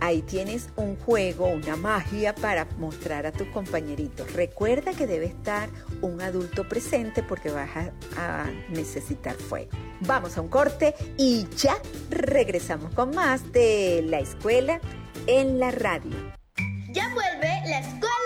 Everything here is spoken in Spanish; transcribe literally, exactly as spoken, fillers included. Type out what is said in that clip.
ahí tienes un juego, una magia para mostrar a tus compañeritos. Recuerda que debe estar un adulto presente porque vas a, a necesitar fuego. Vamos a un corte y ya regresamos con más de La Escuela en la Radio. Ya vuelve La Escuela